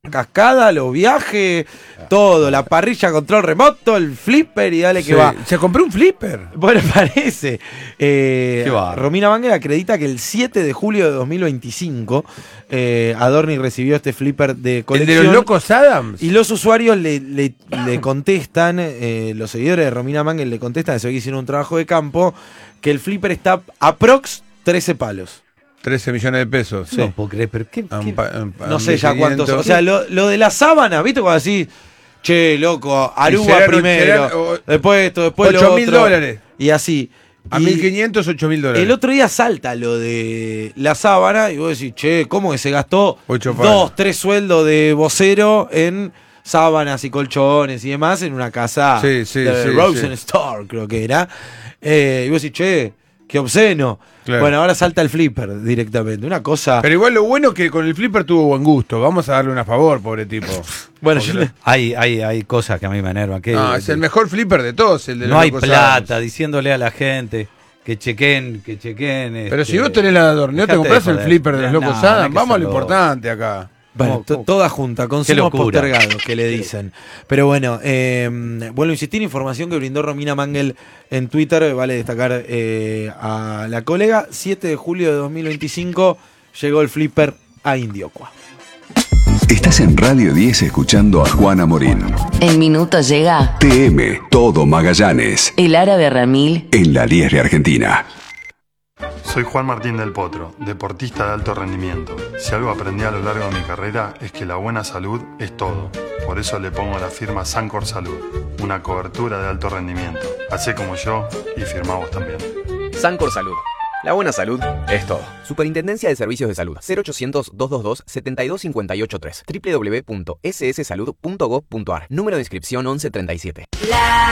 cascada, los viajes, todo, la parrilla control remoto, el flipper y dale que va. Se compró un flipper. Bueno, parece. Romina Mangel acredita que el 7 de julio de 2025 Adorni recibió este flipper de colección. ¿El de los locos Adams? Y los usuarios le contestan, los seguidores de Romina Mangel le contestan, se ve que hicieron un trabajo de campo, que el flipper está aprox 13 palos. 13 millones de pesos. Sí. No puedo creer, pero ¿qué? No sé ya cuántos. O sea, lo de la sábana, ¿viste? Cuando decís, che, loco, Aruba primero, después esto, después lo otro. $8.000. Y así. A 1.500, $8.000. El otro día salta lo de la sábana y vos decís, che, ¿cómo que se gastó 2-3 sueldos de vocero en sábanas y colchones y demás en una casa de Rosenstore, creo que era? Y vos decís, che, qué obsceno. Claro. Bueno, ahora salta el flipper directamente. Una cosa. Pero igual lo bueno es que con el flipper tuvo buen gusto. Vamos a darle una favor, pobre tipo. Bueno, hay cosas que a mí me enervan. Es el mejor flipper de todos. El de no hay plata, Adams. Diciéndole a la gente que chequen. Pero si vos tenés la Adorni, ¿no te comprás el flipper de los locos Adams? Vamos a lo importante acá. Bueno, toda junta, consumos postergados que le dicen. Pero bueno, vuelvo a insistir, información que brindó Romina Mangel en Twitter, vale destacar a la colega. 7 de julio de 2025 llegó el flipper a Indiocua. Estás en Radio 10 escuchando a Juana Morín. En minutos llega TM, Todo Magallanes. el árabe Ramil En la 10 de Argentina. Soy Juan Martín del Potro, deportista de alto rendimiento. Si algo aprendí a lo largo de mi carrera es que la buena salud es todo. Por eso le pongo la firma Sancor Salud, una cobertura de alto rendimiento. Hacé como yo y firmá vos también. Sancor Salud. La buena salud es todo. Superintendencia de Servicios de Salud. 0800-222-72583. www.sssalud.gov.ar. Número de inscripción 1137.